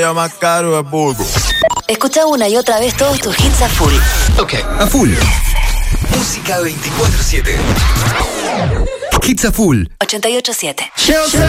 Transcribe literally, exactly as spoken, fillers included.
más caro es Bulbo. Escucha una y otra vez todos tus hits a full. Ok, a full. Música veinticuatro siete. Hits a full. ochenta y ocho siete. Yo sé